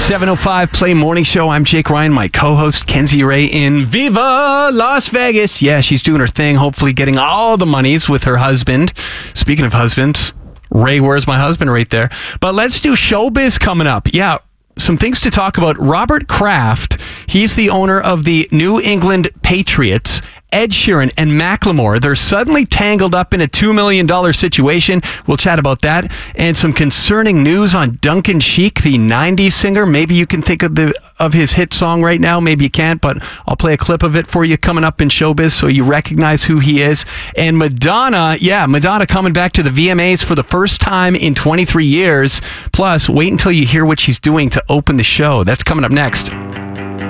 7:05 Play Morning Show. I'm Jake Ryan, my co-host Kenzie Ray in Viva Las Vegas. Yeah, she's doing her thing, hopefully getting all the monies with her husband. Speaking of husbands, Ray, where's my husband right there? But let's do showbiz coming up. Yeah, some things to talk about. Robert Kraft, he's the owner of the New England Patriots. Ed Sheeran and Macklemore, they're suddenly tangled up in a $2 million situation. We'll chat about that. And some concerning news on Duncan Sheik, the 90s singer. Maybe you can think of his hit song right now. Maybe you can't, but I'll play a clip of it for you coming up in showbiz so you recognize who he is. And Madonna coming back to the VMAs for the first time in 23 years. Plus, wait until you hear what she's doing to open the show. That's coming up next.